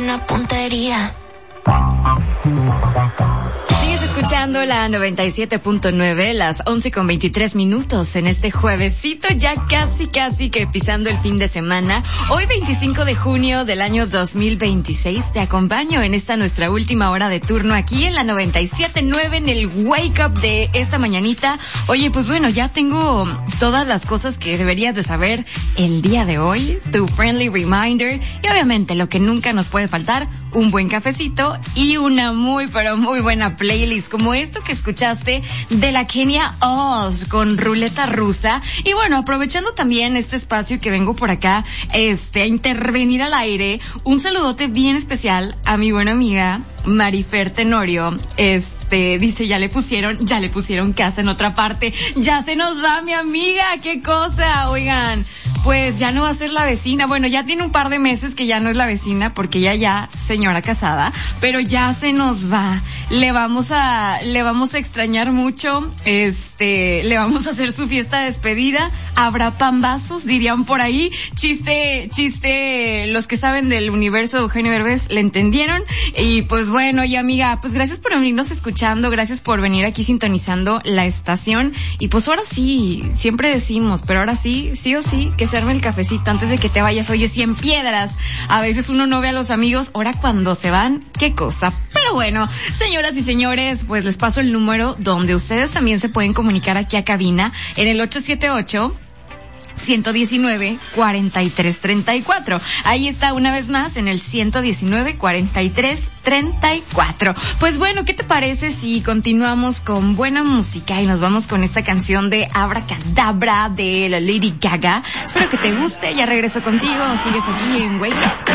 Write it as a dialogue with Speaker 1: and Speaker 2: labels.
Speaker 1: buena puntería.
Speaker 2: Sigues escuchando la 97.9, las 11:23 en este juevesito, ya casi que pisando el fin de semana. Hoy 25 de junio del año 2026, te acompaño en esta nuestra última hora de turno aquí en la 97.9 en el Wake Up de esta mañanita. Oye, pues bueno, ya tengo todas las cosas que deberías de saber el día de hoy, tu friendly reminder, y obviamente lo que nunca nos puede faltar, un buen cafecito y una muy pero muy buena playlist como esto que escuchaste de la Kenia Oz con Ruleta Rusa. Y bueno, aprovechando también este espacio que vengo por acá a intervenir al aire, un saludote bien especial a mi buena amiga Marifer Tenorio. Dice, ya le pusieron casa en otra parte. Ya se nos va mi amiga, qué cosa, oigan. Pues ya no va a ser la vecina. Bueno, ya tiene un par de meses que ya no es la vecina porque ella ya señora casada, pero ya se nos va. Le vamos a extrañar mucho. Le vamos a hacer su fiesta de despedida. Habrá pambazos, dirían por ahí. Chiste, los que saben del universo de Eugenio Derbez le entendieron. Y pues bueno, y amiga, pues gracias por venirnos escuchando, gracias por venir aquí sintonizando la estación. Y pues ahora sí, siempre decimos, pero ahora sí o sí, que se arme el cafecito antes de que te vayas. Oye, 100 piedras. A veces uno no ve a los amigos, ahora cuando se van, qué cosa. Pero bueno, señoras y señores, pues les paso el número donde ustedes también se pueden comunicar aquí a cabina en el 878-119-4334. Ahí está una vez más en el 119-4334. Pues bueno, ¿qué te parece si continuamos con buena música y nos vamos con esta canción de Abracadabra de la Lady Gaga? Espero que te guste, ya regreso contigo, sigues aquí en Wake Up.